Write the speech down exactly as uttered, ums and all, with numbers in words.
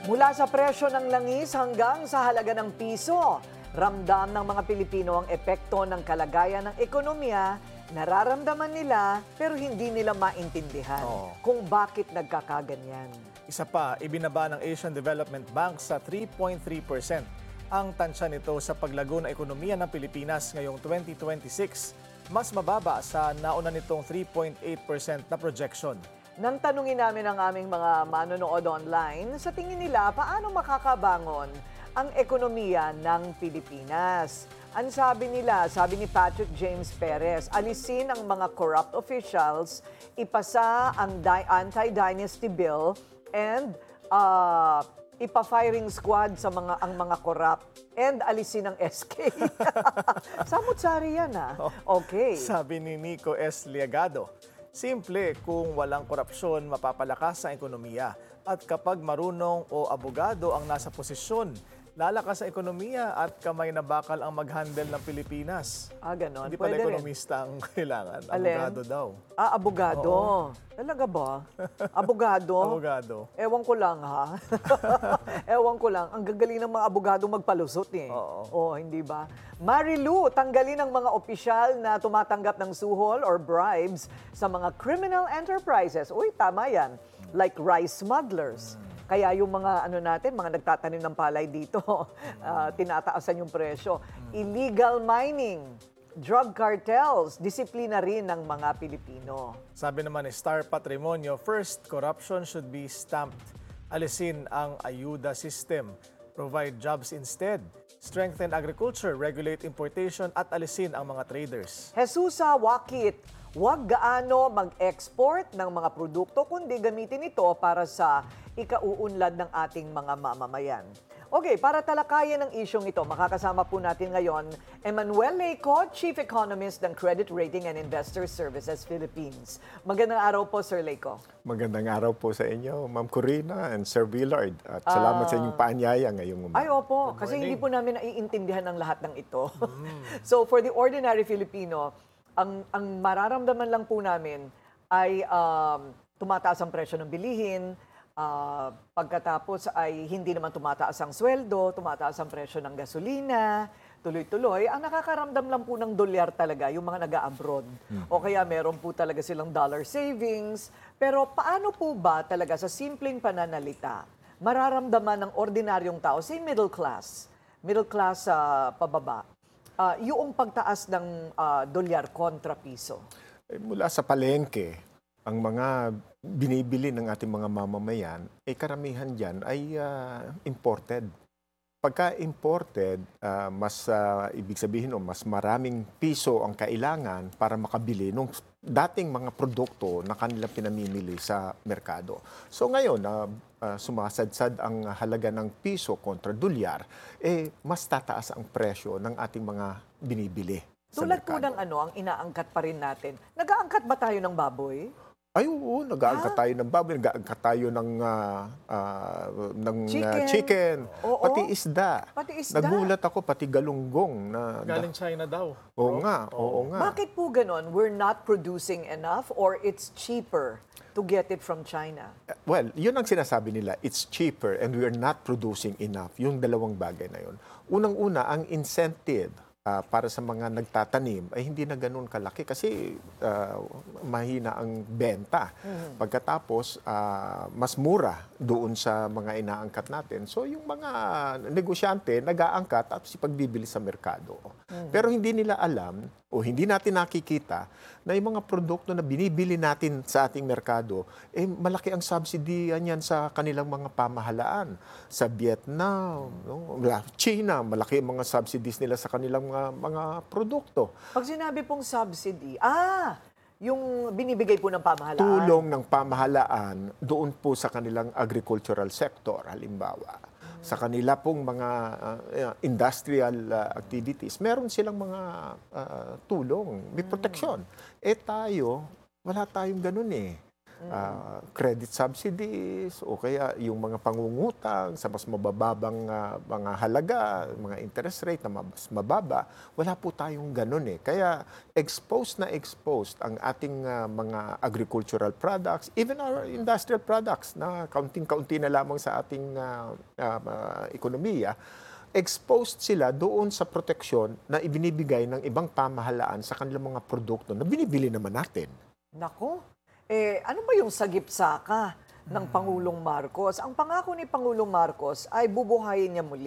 Mula sa presyo ng langis hanggang sa halaga ng piso, ramdam ng mga Pilipino ang epekto ng kalagayan ng ekonomiya, nararamdaman nila pero hindi nila maintindihan Oo. kung bakit nagkakaganyan. Isa pa, ibinaba ng Asian Development Bank sa three point three percent ang tansya nito sa paglago ng ekonomiya ng Pilipinas ngayong twenty twenty-six, mas mababa sa nauna nitong three point eight percent na projection. Nang tanungin namin ang aming mga manonood online, sa tingin nila paano makakabangon ang ekonomiya ng Pilipinas. Ang sabi nila, sabi ni Patrick James Perez, alisin ang mga corrupt officials, ipasa ang di- anti-dynasty bill, and uh, ipa-firing squad sa mga ang mga corrupt and alisin ang S K. Samut-sari yan ah. Okay. Sabi ni Nico S. Liagado, simple, kung walang korupsyon, mapapalakas ang ekonomiya. At kapag marunong o abogado ang nasa posisyon, lalakas ang ekonomiya at kamay na bakal ang mag-handle ng Pilipinas. Ah, ganon. Hindi pala Pwede rin. ekonomista ang kailangan. Alin? Abogado daw. Ah, abogado. Talaga ba? Abogado? Abogado. Ewan ko lang ha. Ewan ko lang. Ang gagaling ng mga abogado magpalusot eh. Oo. Oh, hindi ba? Marilu, tanggalin ang mga opisyal na tumatanggap ng suhol or bribes sa mga criminal enterprises. Uy, tama yan. Like rice smugglers. Kaya yung mga ano natin, mga nagtatanim ng palay dito, uh, tinataasan yung presyo. Illegal mining, drug cartels, disiplina rin ng mga Pilipino. Sabi naman ni Star Patrimonio, first, corruption should be stamped. Alisin ang ayuda system. Provide jobs instead. Strengthen agriculture, regulate importation at alisin ang mga traders. Jesusa Wakit, huwag gaano mag-export ng mga produkto kundi gamitin ito para sa ikauunlad ng ating mga mamamayan. Okay, para talakayan ang isyong ito, makakasama po natin ngayon Emmanuel Leyco, Chief Economist ng Credit Rating and Investor Services Philippines. Magandang araw po, Sir Leyco. Magandang araw po sa inyo, Ma'am Corina and Sir Willard. At salamat sa inyong paanyaya ngayong umaga. Ay, opo. Kasi hindi po namin naiintindihan ang lahat ng ito. So, for the ordinary Filipino, ang, ang mararamdaman lang po namin ay um, tumataas ang presyo ng bilihin, Uh, pagkatapos ay hindi naman tumataas ang sweldo, tumataas ang presyo ng gasolina, tuloy-tuloy. Ang nakakaramdam lang po ng dolyar talaga, yung mga nag-a-abroad. Hmm. O kaya meron po talaga silang dollar savings. Pero paano po ba talaga sa simpleng pananalita, mararamdaman ng ordinaryong tao, say middle class, middle class uh, pababa, uh, yung pagtaas ng uh, dolyar kontra piso? Eh, mula sa palengke, ang mga binibili ng ating mga mamamayan, eh karamihan dyan ay uh, imported. Pagka imported, uh, mas uh, ibig sabihin o mas maraming piso ang kailangan para makabili ng dating mga produkto na kanilang pinamimili sa merkado. So ngayon, uh, uh, sumasadsad ang halaga ng piso kontra dolyar, eh mas tataas ang presyo ng ating mga binibili. Tulad po ng ano, ang inaangkat pa rin natin. Nag-aangkat ba tayo ng baboy? Ay, oo, nag-aangkat tayo ng baboy, nag-aangkat tayo ng, uh, uh, ng chicken. Uh, chicken. Oo. Pati isda. Pati isda. Nagulat ako, pati galunggong. Na, Galing China daw. Oo nga, oo nga. Bakit po ganon? We're not producing enough or it's cheaper to get it from China? Well, yun ang sinasabi nila, it's cheaper and we are not producing enough. Yung dalawang bagay na yun. Unang-una, ang incentive Uh, para sa mga nagtatanim ay hindi na ganun kalaki kasi uh, mahina ang benta. Mm-hmm. Pagkatapos, uh, mas mura doon sa mga inaangkat natin. So yung mga negosyante nag-aangkat at sipagbibili sa merkado. Mm-hmm. Pero hindi nila alam o hindi natin nakikita na yung mga produkto na binibili natin sa ating merkado, eh malaki ang subsidy niyan sa kanilang mga pamahalaan. Sa Vietnam, no? China, malaki ang mga subsidies nila sa kanilang mga, mga produkto. Pag sinabi pong subsidy, ah, yung binibigay po ng pamahalaan. Tulong ng pamahalaan doon po sa kanilang agricultural sector, halimbawa. Hmm. Sa kanila pong mga uh, industrial uh, activities, meron silang mga uh, tulong, may proteksyon. Hmm. Eh tayo, wala tayong ganun eh. ah, credit subsidies o kaya yung mga pangungutang sa mas mabababang ah, mga halaga, mga interest rate na mas mababa, wala po tayong ganun eh. Kaya exposed na exposed ang ating ah, mga agricultural products, even our industrial products na kaunting-kaunti na lamang sa ating ah, ah, ah, ekonomiya, exposed sila doon sa proteksyon na ibinibigay ng ibang pamahalaan sa kanilang mga produkto na binibili naman natin. Nako, eh, ano ba yung sagip-saka ng Pangulong Marcos? Ang pangako ni Pangulong Marcos ay bubuhayin niya muli